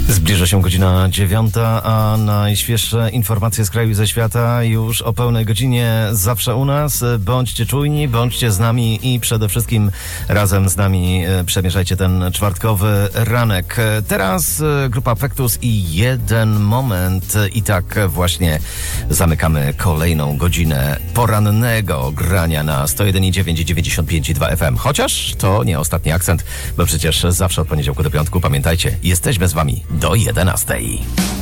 Zbliża się godzina 9, a najświeższe informacje z kraju i ze świata już o pełnej godzinie zawsze u nas. Bądźcie czujni, bądźcie z nami i przede wszystkim razem z nami przemierzajcie ten czwartkowy ranek. Teraz grupa Factus i Jeden Moment. I tak właśnie zamykamy kolejną godzinę porannego grania na 101,9 i 95,2 FM. Chociaż to nie ostatni akcent, bo przecież zawsze od poniedziałku do piątku, pamiętajcie, jesteśmy z wami do 11.